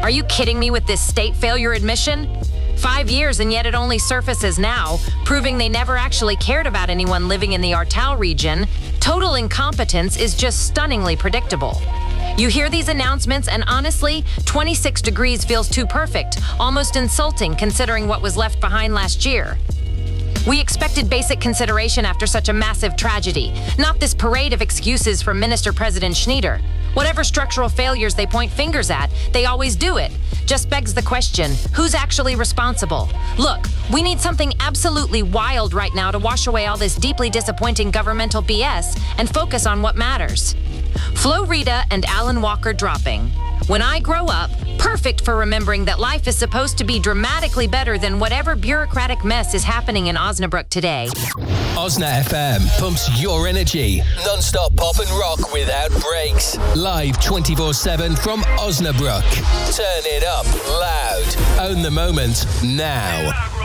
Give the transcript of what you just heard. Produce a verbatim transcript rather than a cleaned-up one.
Are you kidding me with this state failure admission? Five years and yet it only surfaces now, proving they never actually cared about anyone living in the Artal region. Total incompetence is just stunningly predictable. You hear these announcements and honestly, twenty-six degrees feels too perfect, almost insulting considering what was left behind last year. We expected basic consideration after such a massive tragedy, not this parade of excuses from Minister President Schneider. Whatever structural failures they point fingers at, they always do it. Just begs the question, who's actually responsible? Look, we need something absolutely wild right now to wash away all this deeply disappointing governmental B S and focus on what matters. Flo Rida and Alan Walker dropping. When I grow up, perfect for remembering that life is supposed to be dramatically better than whatever bureaucratic mess is happening in Osnabrück today. Osna F M pumps your energy. Non-stop pop and rock without breaks. Live twenty-four seven from Osnabrück. Turn it up loud. Own the moment now.